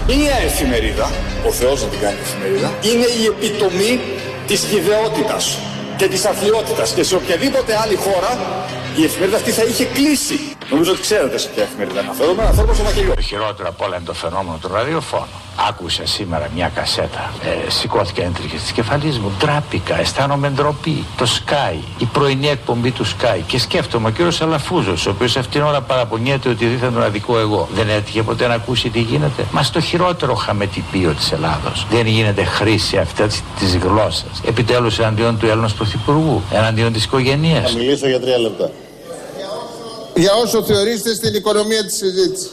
Μία εφημερίδα, ο Θεός να την κάνει εφημερίδα, είναι η επιτομή της χυδαιότητας και της αθλιότητας. Και σε οποιαδήποτε άλλη χώρα η εφημερίδα αυτή θα είχε κλείσει. Νομίζω ότι ξέρετε σε ποια εφημερίδα αναφέρομαι. Αναφέρομαι στο Μακελιό. Το χειρότερο από όλα είναι το φαινόμενο του ραδιοφώνου. Άκουσα σήμερα μια κασέτα. Σηκώθηκαν έντριχες της κεφαλής μου. Ντράπηκα, αισθάνομαι ντροπή. Το Sky, η πρωινή εκπομπή του Sky. Και σκέφτομαι ο κύριος Αλαφούζος, ο οποίος αυτήν την ώρα παραπονιέται ότι δίθεν τον αδικό εγώ. Δεν έτυχε ποτέ να ακούσει τι γίνεται. Μα στο χειρότερο χαμετυπίο της Ελλάδος δεν γίνεται χρήση αυτή της γλώσσας. Επιτέλους εναντίον του Έλληνος Πρωθυπουργού, εναντίον της οικογένειας. Θα μιλήσω για 3 λεπτά. Για όσο θεωρήσετε στην οικονομία της συζήτησης.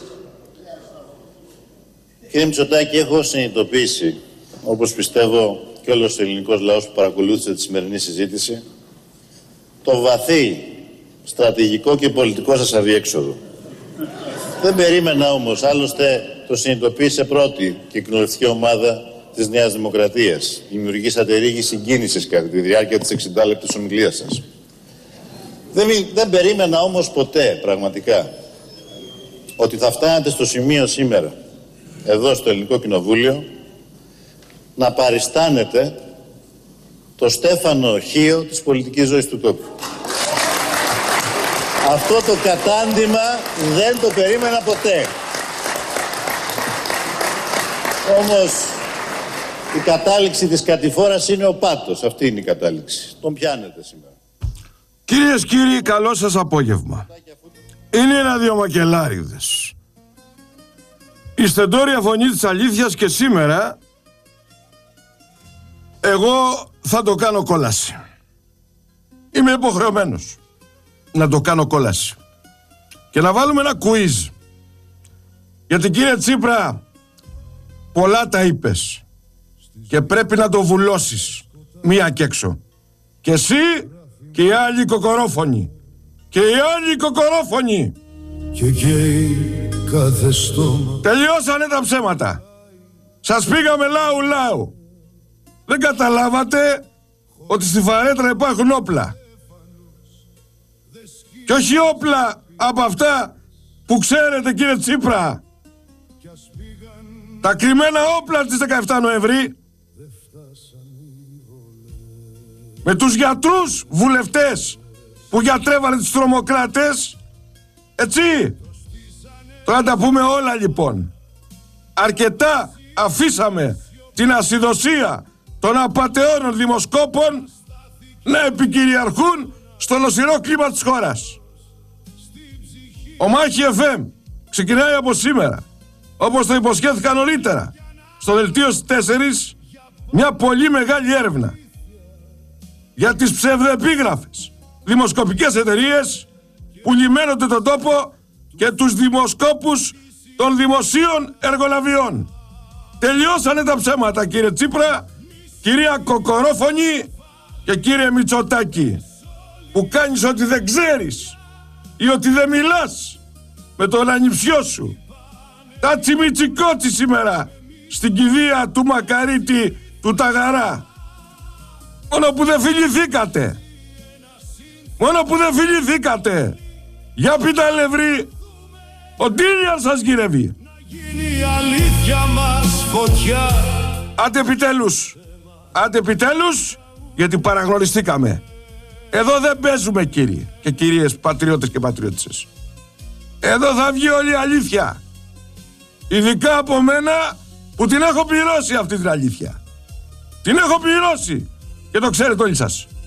Κύριε Μητσοτάκη, έχω συνειδητοποιήσει, όπως πιστεύω και όλος ο ελληνικός λαός που παρακολούθησε τη σημερινή συζήτηση, το βαθύ στρατηγικό και πολιτικό σας αδιέξοδο. Δεν περίμενα όμως, άλλωστε το συνειδητοποίησε πρώτη και η κοινοβουλευτική ομάδα της Νέας Δημοκρατίας. Δημιουργήσατε ρίγη συγκίνησης κατά τη διάρκεια της 60λεπτης ομιλίας σας. Δεν περίμενα όμως ποτέ, πραγματικά, ότι θα φτάνατε στο σημείο σήμερα, εδώ στο Ελληνικό Κοινοβούλιο, να παριστάνετε το Στέφανο Χίο της πολιτικής ζωής του τόπου. Αυτό το κατάντημα δεν το περίμενα ποτέ. Όμως η κατάληξη της κατηφόρας είναι ο πάτος. Αυτή είναι η κατάληξη. Τον πιάνετε σήμερα. Κυρίες και κύριοι, καλό σας απόγευμα. Είναι ένα-δύο μακελάριδες. Η στεντόρια φωνή της αλήθειας και σήμερα εγώ θα το κάνω κόλαση. Είμαι υποχρεωμένος να το κάνω κόλαση. Και να βάλουμε ένα quiz. Γιατί κύριε Τσίπρα, πολλά τα είπες και πρέπει να το βουλώσεις μία και έξω. Και εσύ και οι άλλοι κοκορόφωνοι. Και οι άλλοι κοκορόφωνοι. Και καίει κάθε στόμα. Τελειώσανε τα ψέματα. Σας πήγαμε λαού. Δεν καταλάβατε ότι στη φαρέτρα υπάρχουν όπλα. Και όχι όπλα από αυτά που ξέρετε κύριε Τσίπρα. Τα κρυμμένα όπλα της 17 Νοεμβρή. Με τους γιατρούς βουλευτές που γιατρεύανε τους τρομοκράτες. Έτσι. Τώρα τα πούμε όλα λοιπόν. Αρκετά αφήσαμε την ασυδοσία των απατεώνων δημοσκόπων να επικυριαρχούν στο νοσηρό κλίμα της χώρας. Ο Μάχη FM ξεκινάει από σήμερα, όπως το υποσχέθηκα νωρίτερα, στο δελτίο 4, μια πολύ μεγάλη έρευνα για τις ψευδεπίγραφες δημοσκοπικές εταιρείες που λιμένονται τον τόπο και τους δημοσκόπους των δημοσίων εργολαβιών. Τελειώσανε τα ψέματα κύριε Τσίπρα, κυρία Κοκορόφωνη και κύριε Μητσοτάκη, που κάνεις ότι δεν ξέρεις ή ότι δεν μιλάς με τον ανιψιό σου. Τα τσιμιτσικότσι σήμερα στην κηδεία του Μακαρίτη του Ταγαρά. Μόνο που δεν φιληθήκατε. Μόνο που δεν φιληθήκατε. Για πείτε αλευρί, ο Ντίλιαν σας γυρεύει. Άντε επιτέλους, γιατί παραγνωριστήκαμε. Εδώ δεν παίζουμε κύριοι και κυρίες πατριώτες και πατριώτισσες. Εδώ θα βγει όλη η αλήθεια. Ειδικά από μένα που την έχω πληρώσει αυτή την αλήθεια. Την έχω πληρώσει και το ξέρετε όλοι σας.